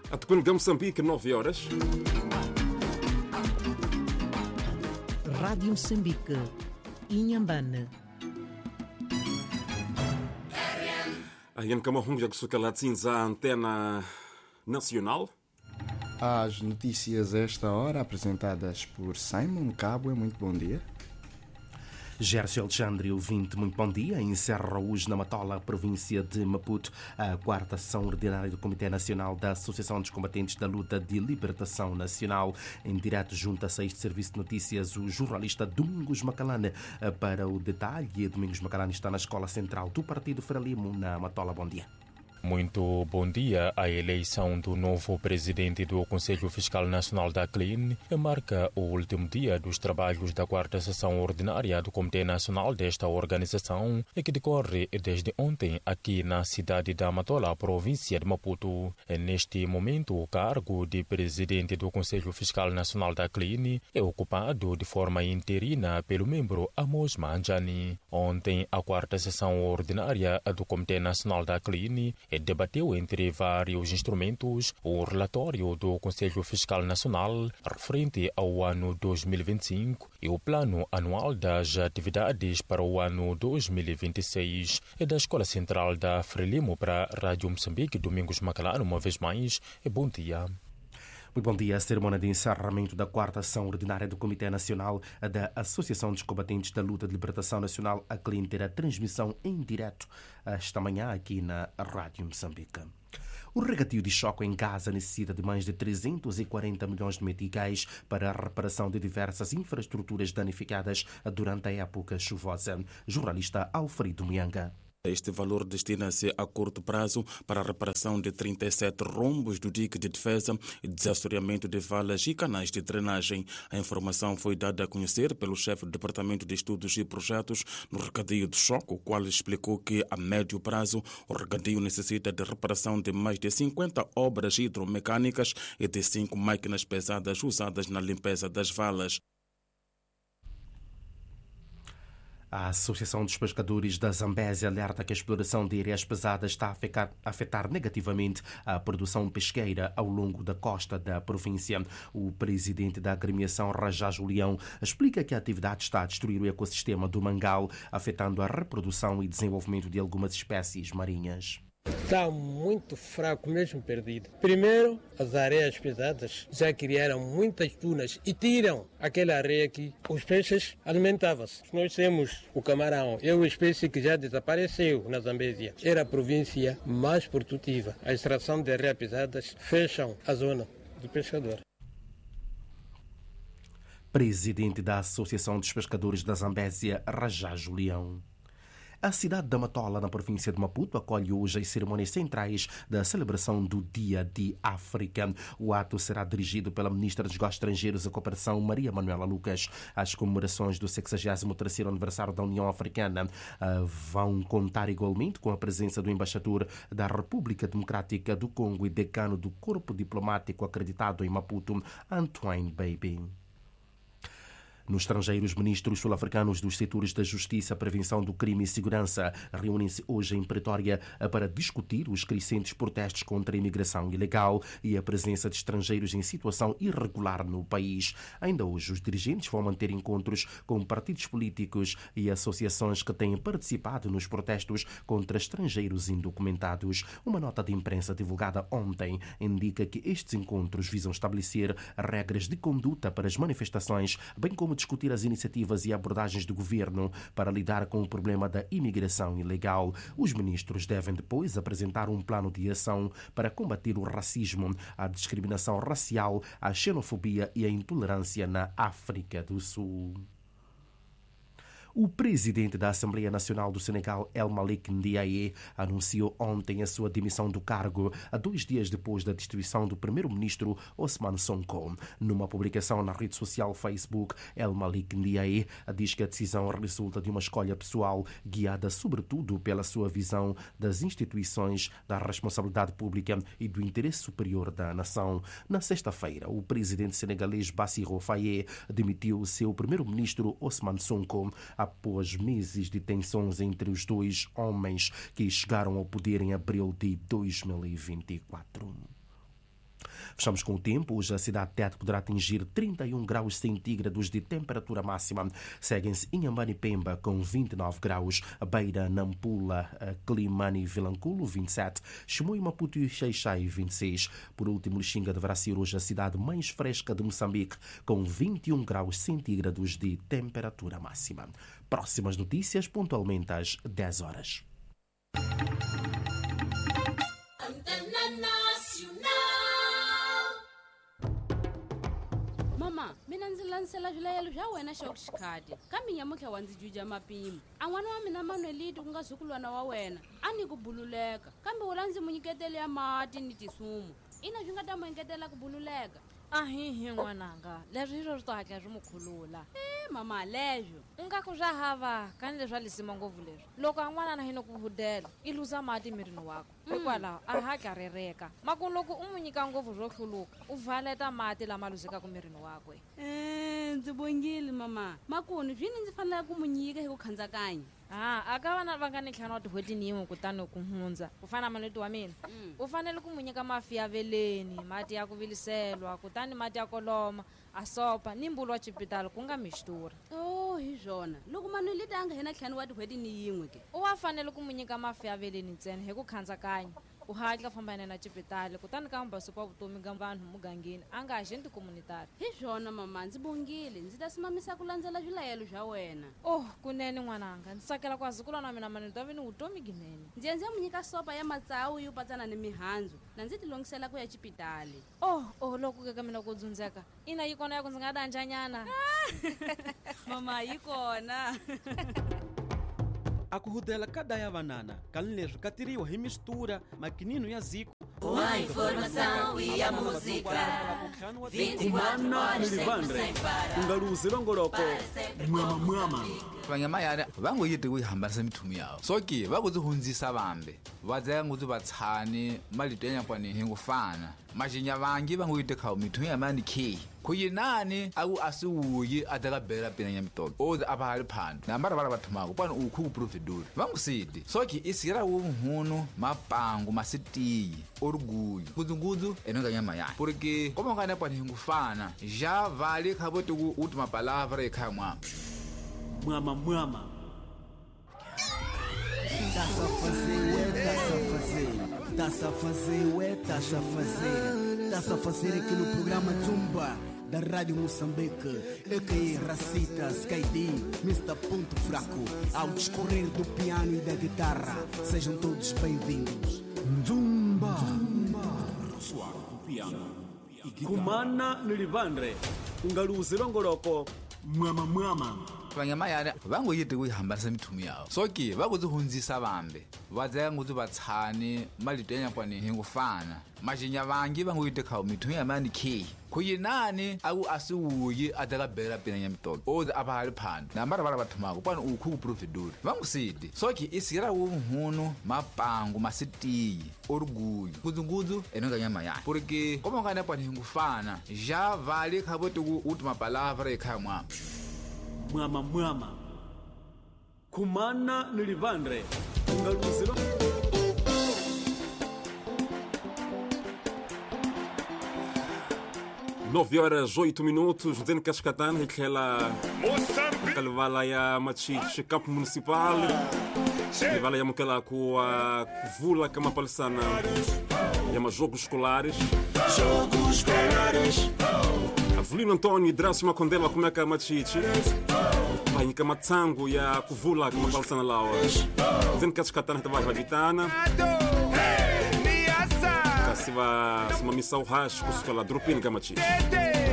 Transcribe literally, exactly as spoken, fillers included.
A Tecânica Moçambique, nove horas. Rádio Moçambique, Inhambane. A Ian Camarrunja que sucalatzins a antena nacional. As notícias a esta hora apresentadas por Simon Cabo. Muito bom dia. Gércio Alexandre, ouvinte, muito bom dia. Encerra hoje na Matola, província de Maputo, a quarta sessão ordinária do Comitê Nacional da Associação dos Combatentes da Luta de Libertação Nacional. Em direto, junta-se a este serviço de notícias o jornalista Domingos Macalane. Para o detalhe, Domingos Macalane está na Escola Central do Partido Frelimo, na Matola. Bom dia. Muito bom dia. A eleição do novo presidente do Conselho Fiscal Nacional da C L I N marca o último dia dos trabalhos da quarta sessão ordinária do Comitê Nacional desta organização, que decorre desde ontem aqui na cidade da Matola, província de Maputo. Neste momento, o cargo de presidente do Conselho Fiscal Nacional da C L I N é ocupado de forma interina pelo membro Amos Manjani. Ontem, a quarta sessão ordinária do Comitê Nacional da C L I N debateu entre vários instrumentos o relatório do Conselho Fiscal Nacional referente ao ano dois mil e vinte e cinco e o plano anual das atividades para o ano dois mil e vinte e seis. É da Escola Central da Frelimo para a Rádio Moçambique, Domingos Macalano, uma vez mais. Bom dia. Muito bom dia. A cerimônia de encerramento da quarta sessão ordinária do Comitê Nacional da Associação dos Combatentes da Luta de Libertação Nacional, a C L I N, terá transmissão em direto esta manhã aqui na Rádio Moçambique. O regatio de choque em Gaza necessita de mais de trezentos e quarenta milhões de meticais para a reparação de diversas infraestruturas danificadas durante a época chuvosa. Jornalista Alfredo Mianga. Este valor destina-se a curto prazo para a reparação de trinta e sete rombos do dique de defesa e desassoreamento de valas e canais de drenagem. A informação foi dada a conhecer pelo chefe do Departamento de Estudos e Projetos no regadio de choque, o qual explicou que a médio prazo o regadio necessita de reparação de mais de cinquenta obras hidromecânicas e de cinco máquinas pesadas usadas na limpeza das valas. A Associação dos Pescadores da Zambésia alerta que a exploração de areias pesadas está a afetar, a afetar negativamente a produção pesqueira ao longo da costa da província. O presidente da agremiação, Rajá Julião, explica que a atividade está a destruir o ecossistema do mangal, afetando a reprodução e desenvolvimento de algumas espécies marinhas. Está muito fraco, mesmo perdido. Primeiro, as areias pesadas já criaram muitas dunas e tiram aquela areia que os peixes alimentavam-se. Nós temos o camarão, é uma espécie que já desapareceu na Zambésia. Era a província mais produtiva. A extração de areias pesadas fecham a zona do pescador. Presidente da Associação dos Pescadores da Zambésia, Rajá Julião. A cidade da Matola, na província de Maputo, acolhe hoje as cerimônias centrais da celebração do Dia de África. O ato será dirigido pela Ministra dos Negócios Estrangeiros e Cooperação, Maria Manuela Lucas. As comemorações do sexagésimo terceiro aniversário da União Africana uh, vão contar igualmente com a presença do embaixador da República Democrática do Congo e decano do Corpo Diplomático acreditado em Maputo, Antoine Baby. No estrangeiro, os ministros sul-africanos dos setores da Justiça, Prevenção do Crime e Segurança reúnem-se hoje em Pretória para discutir os crescentes protestos contra a imigração ilegal e a presença de estrangeiros em situação irregular no país. Ainda hoje, os dirigentes vão manter encontros com partidos políticos e associações que têm participado nos protestos contra estrangeiros indocumentados. Uma nota de imprensa divulgada ontem indica que estes encontros visam estabelecer regras de conduta para as manifestações, bem como discutir as iniciativas e abordagens do governo para lidar com o problema da imigração ilegal. Os ministros devem depois apresentar um plano de ação para combater o racismo, a discriminação racial, a xenofobia e a intolerância na África do Sul. O presidente da Assembleia Nacional do Senegal, El Malik Ndiaye, anunciou ontem a sua demissão do cargo, a dois dias depois da destituição do primeiro-ministro Ousmane Sonko. Numa publicação na rede social Facebook, El Malik Ndiaye diz que a decisão resulta de uma escolha pessoal, guiada sobretudo pela sua visão das instituições, da responsabilidade pública e do interesse superior da nação. Na sexta-feira, o presidente senegalês Bassirou Faye demitiu o seu primeiro-ministro Ousmane Sonko após meses de tensões entre os dois homens que chegaram ao poder em abril de dois mil e vinte e quatro. Fechamos com o tempo. Hoje a cidade de Tete poderá atingir trinta e um graus centígrados de temperatura máxima. Seguem-se Inhambane e Pemba com vinte e nove graus, Beira, Nampula, Climane e Vilanculo vinte e sete, Chimoio, Maputo e Xai-Xai vinte e seis. Por último, Lixinga deverá ser hoje a cidade mais fresca de Moçambique com vinte e um graus centígrados de temperatura máxima. Próximas notícias pontualmente às dez horas. Mama, mina ndzi lanisela swilayelo swa wena xokixikadi kambe nyamutlha wa ndzi juja mapimo a n'wana wa mina Manueliti ku nga zukulwana wa wena a ni ku bululeka kambe wula ndzi mu nyiketele ya mati ni tisumu ina swi nga ta mu engetela ku bululeka. Ahihi n'wananga leswi hi swo swi to hatla swi mu khulula. Eh mama leswo ingaku swa hava kani leswi a lisima ngopfu leswi loko a n'wana na hina ku hudela i luza mati mirini wako hikwalaho a hatla rereka makunu loko u mu nyika ngopfu swo hluluka u valeta mati lama luzekaka mirini wakwe. Eh ndzi bongile mama makunu zwini ndzi fanele ku mu nyika hi ku khandzakanya. Ah, aka vana va nga ni ntlhanu wa tihweti yin'we kutani ku hundza ku fana na Manueliti wa mina u fanele ku mu nyika mafi ya veleni, mati ya ku viliselwa, kutani mati ya koloma, asopa ni mbulu wa chipitali ku nga mixtura. Oh hi swona loko Manueliti a nga hena ntlhanu wa tihweti ni yin'we ke u wa fanele ku mu nyika mafi ya veleni ntsena hi ku khandzakanya u hatla famba yena na chipitali kutani ka mbasupa vutomi ka vanhu mugangeni a nga agenti communitary. Hi swona mama ndzi bongile ndzi ta simamisa ku landzela swilayelo swa wena. Oh kunene n'wananga ndzi tsakela ku azukulwana wa mina Manueliti wa vini vutomi ginene. Ndzi endze mu nyika sopa ya matsawu yo patsana ni mihandzu na ndzi tilongisela ku ya chipitali. Oh oh loko ka mina ku dzundzeka ina yi kona ya ku ndzi nga danjanyana. Mama yi kona. A ku hudela ka daya vanana kani leswi ka tiriwa hi mistura makinino ya ziko Uma informação e a música vinte e quatro horas Nilivandre ungaluzi longoloko mwama mwama vanyamayana vangoyiti kuyihambanisa mithumu yawo soki vakudzi hundzisa vambe vadzaya ngudzi vatshani malito ya nyakwani hi ngufana majinya vangi vangoyiti khawo mithumu ya mani khi kuyinani aku asiwuyi adaka bela pina nya mitoke oze apahali phano nambara vala vathumako pano ukhu kuproviduri vangusidi soki isira uhunu mapangu masitiyi orgulho ngudzu enonga nyamayana porque como ngane pani hi ngufana já vale khavoti ku última palavra ekhaya mwa mwama mwama Tá-se a fazer, ué, tá-se a fazer. Tá-se a fazer, ué, tá-se a fazer. Tá-se a fazer aqui no programa Zumba da Rádio Moçambique. Eu que Racita, Skydi, mister Ponto Fraco. Ao discorrer do piano e da guitarra. Sejam todos bem-vindos. Zumba. kumana Nilivandre ungaluzi longoloko mwama mwama vanyamayana vangoyiti kuyihambanisa mithumu yawo soki vakudzi hundzisa vambe vadzaya ngudzi vatshani malito ya nyakwani hi ngufana majinya vangi vangoyiti khawo mithumu ya mani khi kuyinani aku asiwuyi adaka bela pina nya mitoke oze apahali phano nambara vala vathumako pano ukhu kuproviduri vangusidi soki isira uhunu mapangu masitiyi orgulho ngudzu enonga nyamayana porque como ngane pani hi ngufana já vale khavoti ku última palavra ekhaya mwa mwama mwama kumana Nilivandre ungaluzi lo nove horas oito minutos dizendo que a Cascatana aquela aquela vala ya machiche campo municipal e vala ya aquela com a vula kama palesana ya jogos escolares jogos escolares Avelino Antônio Drácio Macondela como é que a machiche vai kama tsango ya kuvula kama palesana lawa dizendo que a Cascatana estava raditana Kasiva sima misa o rasco escola dropin kama chiche